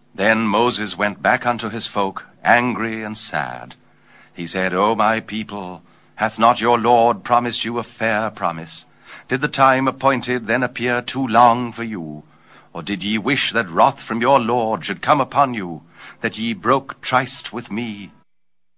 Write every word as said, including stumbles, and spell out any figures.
Then Moses went back unto his folk, angry and sad. He said, O my people, hath not your Lord promised you a fair promise? Did the time appointed then appear too long for you? Or did ye wish that wrath from your Lord should come upon you, that ye broke tryst with me?